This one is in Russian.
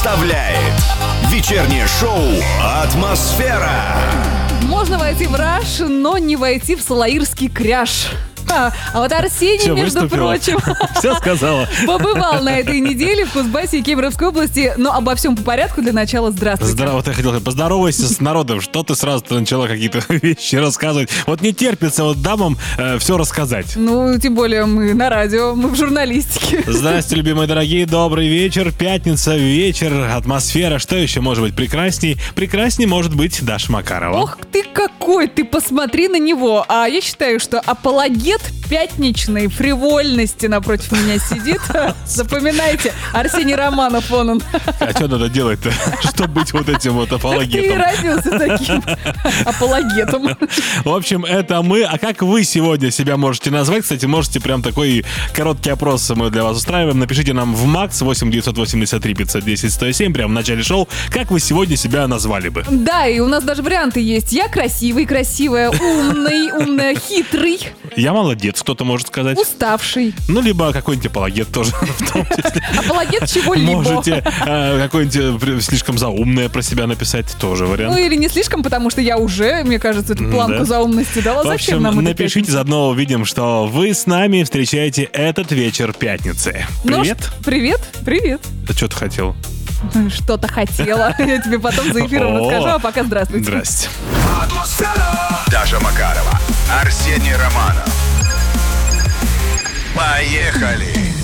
представляет вечернее шоу «Атмосфера». Можно войти в раш, но не войти в салаирский кряж. А вот Арсений, Всё, между выступила. прочим, Все сказала. побывал на этой неделе в Кузбассе и Кемеровской области. Но обо всем по порядку. Для начала здравствуйте. Здорово, вот я хотел сказать, поздоровайся с народом. Что ты сразу начала какие-то вещи рассказывать? Вот не терпится вот дамам все рассказать. Ну, тем более мы на радио, мы в журналистике. Здрасте, любимые дорогие, добрый вечер. Пятница, вечер, атмосфера. Что еще может быть прекрасней? Прекрасней может быть Даша Макарова. Ох ты какой, ты посмотри на него. А я считаю, что апологет пятничной фривольности напротив меня сидит. Запоминайте, Арсений Романов, он. А что надо делать-то, чтобы быть вот этим вот Ты и апологетом? родился таким апологетом. В общем, это мы. А как вы сегодня себя можете назвать? Кстати, можете прям такой короткий опрос мы для вас устраиваем. Напишите нам в МАКС 8-983-510-107 прямо в начале шоу. Как вы сегодня себя назвали бы? Да, и у нас даже варианты есть. Я красивый, красивая, умная, хитрый, Я молодец, кто-то может сказать. уставший. Ну, либо какой-нибудь апологет тоже в том числе. Апологет чего-либо. Можете какое-нибудь слишком заумное про себя написать, тоже Ну вариант. или не слишком, потому что я уже, мне кажется, эту планку Да. заумности дала. В Зачем общем, нам это? напишите, заодно увидим, что вы с нами встречаете этот вечер пятницы. Привет. Привет. А что ты хотел? Что-то хотела. Я тебе потом за эфиром О. расскажу, а пока здравствуйте. Здрасте. Даша Макарова, Арсений Романов. Поехали!